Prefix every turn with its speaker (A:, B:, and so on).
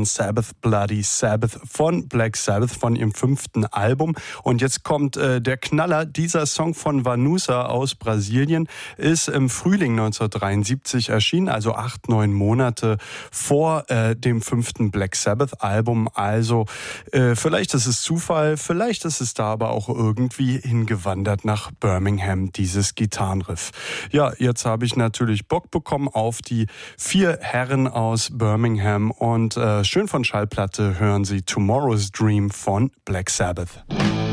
A: von Sabbath, Bloody Sabbath von Black Sabbath, von ihrem 5. Album. Und jetzt kommt der Knaller. Dieser Song von Vanusa aus Brasilien ist im Frühling 1973 erschienen, also 8-9 Monate vor dem 5. Black Sabbath Album. Also vielleicht ist es Zufall, vielleicht ist es da aber auch irgendwie hingewandert nach Birmingham, dieses Gitarrenriff. Ja, jetzt habe ich natürlich Bock bekommen auf die 4 Herren aus Birmingham und schön von Schallplatte hören Sie Tomorrow's Dream von Black Sabbath.